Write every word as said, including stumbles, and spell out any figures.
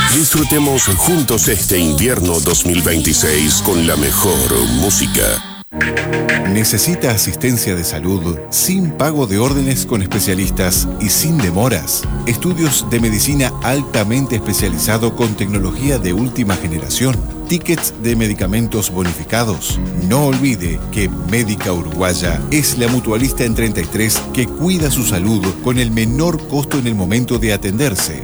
Disfrutemos juntos este invierno dos mil veintiséis con la mejor música. ¿Necesita asistencia de salud sin pago de órdenes con especialistas y sin demoras? Estudios de medicina altamente especializado con tecnología de última generación. Tickets de medicamentos bonificados. No olvide que Médica Uruguaya es la mutualista en treinta y tres que cuida su salud con el menor costo en el momento de atenderse.